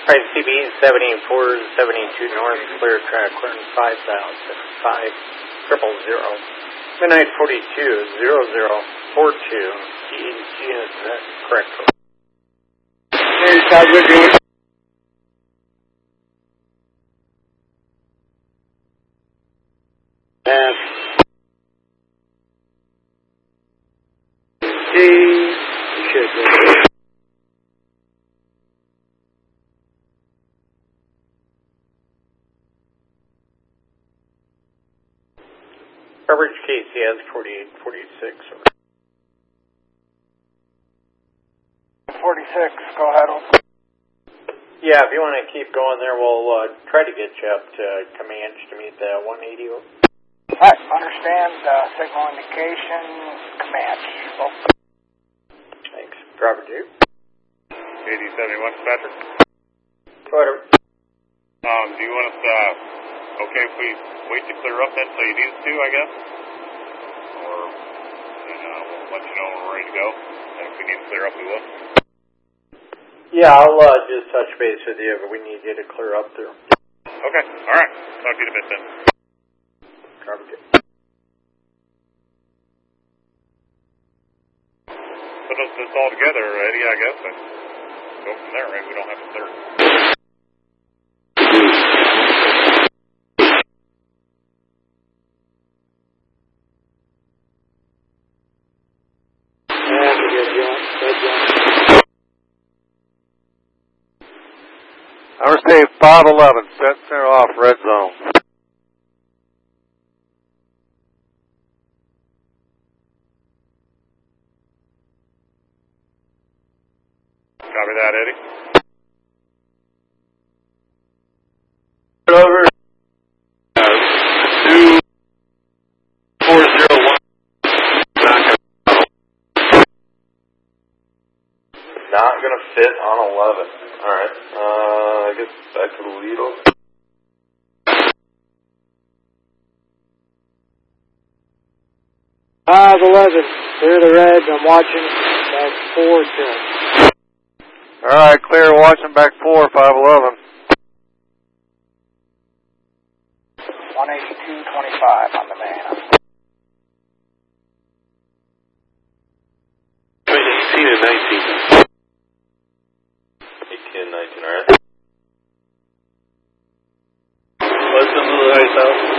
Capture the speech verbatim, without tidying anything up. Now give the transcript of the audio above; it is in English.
Right, C B seventy-four seventy-two north, clear track, running five thousand, five triple zero. Midnight forty-two, zero zero four two. E G, is that correct? Hey, Southwood, and C, you should go. Coverage K C S forty-eight forty-six. forty-six, go ahead. Yeah, if you want to keep going there, we'll uh, try to get you up to Comanche to meet the one eighty. Alright, understand, uh, signal indication, Comanche. Oh. Thanks. Driver two. eighty seventy-one, Patrick. Whatever. Um, do you want us, uh, okay if we wait to clear up then so you need us to, I guess? Or, then, uh, we'll let you know when we're ready to go. And if we need to clear up, we will. Yeah, I'll uh, just touch base with you if we need you to clear up there. Okay, alright. Talk to you in a bit then. Driver two. Put us this all together, Eddie, I guess, and go from there, right? We don't have to clear. Number state five eleven, set center off, red zone. Copy that, Eddie. Over. Uh, two four zero one. Not gonna fit on eleven. All right. Uh, I guess back to the lead. five eleven, clear the red, I'm watching, back four ten. All right, clear, watching back four, five eleven. one eighty-two twenty-five on the man. eighteen and nineteen. eighteen and nineteen, all right. What's the little ice out?